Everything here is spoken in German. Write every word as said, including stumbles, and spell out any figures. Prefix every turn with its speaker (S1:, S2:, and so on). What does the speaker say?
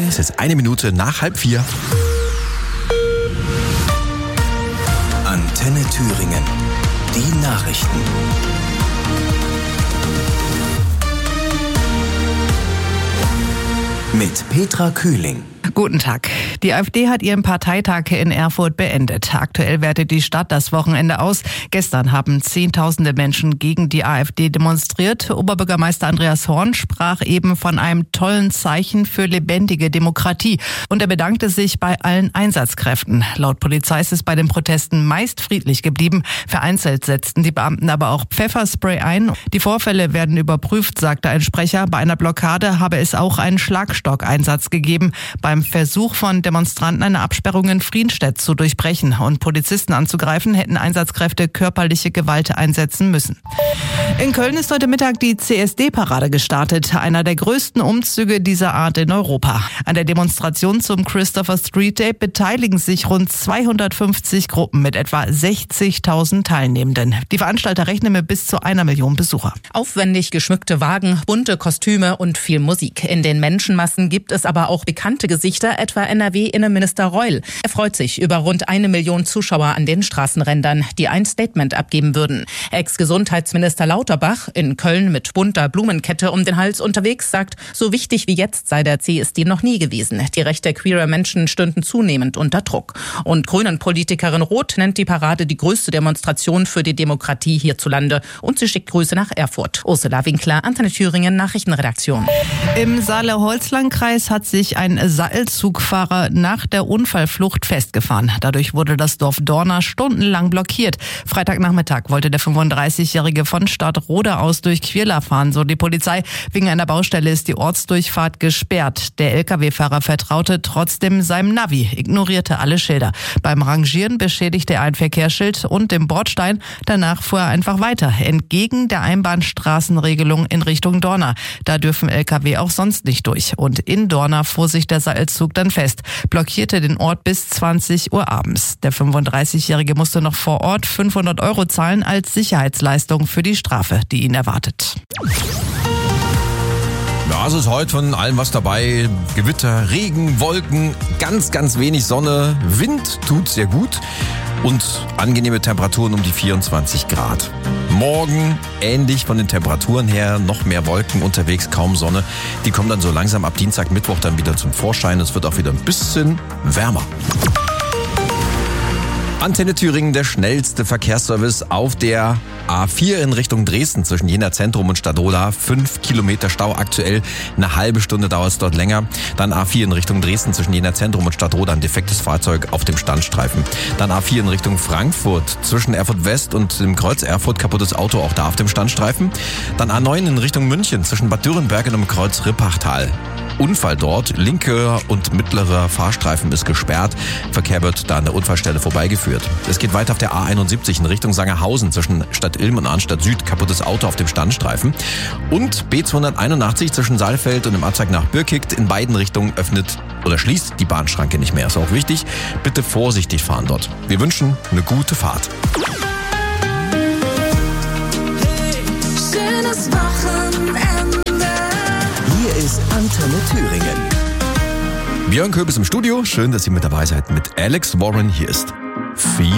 S1: Es ist eine Minute nach halb vier.
S2: Antenne Thüringen. Die Nachrichten. Mit Petra Kühling.
S3: Guten Tag. Die AfD hat ihren Parteitag in Erfurt beendet. Aktuell wertet die Stadt das Wochenende aus. Gestern haben Zehntausende Menschen gegen die AfD demonstriert. Oberbürgermeister Andreas Horn sprach eben von einem tollen Zeichen für lebendige Demokratie. Und er bedankte sich bei allen Einsatzkräften. Laut Polizei ist es bei den Protesten meist friedlich geblieben. Vereinzelt setzten die Beamten aber auch Pfefferspray ein. Die Vorfälle werden überprüft, sagte ein Sprecher. Bei einer Blockade habe es auch einen Schlagstockeinsatz gegeben. Beim Versuch von Demonstranten, eine Absperrung in Frienstedt zu durchbrechen und Polizisten anzugreifen, hätten Einsatzkräfte körperliche Gewalt einsetzen müssen. In Köln ist heute Mittag die C S D-Parade gestartet, einer der größten Umzüge dieser Art in Europa. An der Demonstration zum Christopher Street Day beteiligen sich rund zweihundertfünfzig Gruppen mit etwa sechzigtausend Teilnehmenden. Die Veranstalter rechnen mit bis zu einer Million Besucher.
S4: Aufwendig geschmückte Wagen, bunte Kostüme und viel Musik. In den Menschenmassen gibt es aber auch bekannte Gesichter, etwa N R W-Innenminister Reul. Er freut sich über rund eine Million Zuschauer an den Straßenrändern, die ein Statement abgeben würden. Ex-Gesundheitsminister Lauterbach, in Köln mit bunter Blumenkette um den Hals unterwegs, sagt, so wichtig wie jetzt sei der C S D noch nie gewesen. Die Rechte queerer Menschen stünden zunehmend unter Druck. Und Grünen-Politikerin Roth nennt die Parade die größte Demonstration für die Demokratie hierzulande. Und sie schickt Grüße nach Erfurt. Ursula Winkler, Antenne Thüringen, Nachrichtenredaktion.
S3: Im Saale-Holzland-Kreis hat sich ein Seilzugfahrer nach der Unfallflucht festgefahren. Dadurch wurde das Dorf Dorna stundenlang blockiert. Freitagnachmittag wollte der fünfunddreißigjährige von Stadtroda aus durch Quirla fahren, so die Polizei. Wegen einer Baustelle ist die Ortsdurchfahrt gesperrt. Der L K W-Fahrer vertraute trotzdem seinem Navi, ignorierte alle Schilder. Beim Rangieren beschädigte er ein Verkehrsschild und den Bordstein. Danach fuhr er einfach weiter, entgegen der Einbahnstraßenregelung in Richtung Dorna. Da dürfen L K W auch sonst nicht durch. Und in Dorna fuhr sich der Seilzug dann fest, blockierte den Ort bis zwanzig Uhr abends. Der fünfunddreißigjährige musste noch vor Ort fünfhundert Euro zahlen als Sicherheitsleistung für die Strafe, die ihn erwartet.
S1: Ja, es ist heute von allem was dabei. Gewitter, Regen, Wolken, ganz, ganz wenig Sonne. Wind tut sehr gut und angenehme Temperaturen um die vierundzwanzig Grad. Morgen ähnlich von den Temperaturen her, noch mehr Wolken unterwegs, kaum Sonne. Die kommen dann so langsam ab Dienstag, Mittwoch dann wieder zum Vorschein. Es wird auch wieder ein bisschen wärmer. Antenne Thüringen, der schnellste Verkehrsservice auf der A vier in Richtung Dresden zwischen Jena Zentrum und Stadtroda. Fünf Kilometer Stau aktuell, eine halbe Stunde dauert es dort länger. Dann A vier in Richtung Dresden zwischen Jena Zentrum und Stadtroda, ein defektes Fahrzeug auf dem Standstreifen. Dann A vier in Richtung Frankfurt zwischen Erfurt West und dem Kreuz Erfurt, kaputtes Auto auch da auf dem Standstreifen. Dann A neun in Richtung München zwischen Bad Dürrenberg und dem Kreuz Rippachtal. Unfall dort. Linker und mittlerer Fahrstreifen ist gesperrt. Verkehr wird da an der Unfallstelle vorbeigeführt. Es geht weiter auf der A einundsiebzig in Richtung Sangerhausen zwischen Stadt Ilm und Arnstadt Süd. Kaputtes Auto auf dem Standstreifen. Und B zweihunderteinundachtzig zwischen Saalfeld und dem Abzweig nach Birkigt. In beiden Richtungen öffnet oder schließt die Bahnschranke nicht mehr. Ist auch wichtig. Bitte vorsichtig fahren dort. Wir wünschen eine gute Fahrt.
S5: Hey, schönes Wochenende.
S2: Hier ist Antenne Thüringen.
S1: Björn Köbis im Studio. Schön, dass ihr mit dabei seid mit Alex Warren. Hier ist Fever.